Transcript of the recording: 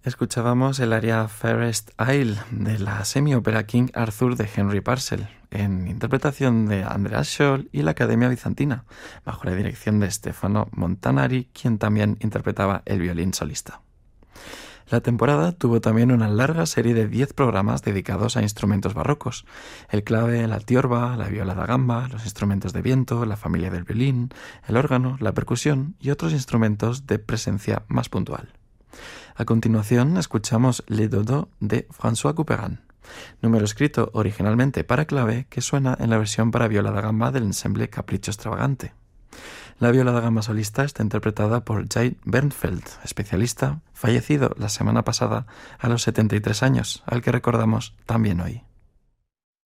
Escuchábamos el aria Fairest Isle de la semi-ópera King Arthur de Henry Purcell, en interpretación de Andreas Scholl y la Academia Bizantina, bajo la dirección de Stefano Montanari, quien también interpretaba el violín solista. La temporada tuvo también una larga serie de 10 programas dedicados a instrumentos barrocos: el clave, la tiorba, la viola da gamba, los instrumentos de viento, la familia del violín, el órgano, la percusión y otros instrumentos de presencia más puntual. A continuación escuchamos Le Dodo de François Couperin, número escrito originalmente para clave que suena en la versión para viola da gamba del ensemble Capricho Extravagante. La viola da gamba solista está interpretada por Jay Bernfeld, especialista, fallecido la semana pasada a los 73 años, al que recordamos también hoy.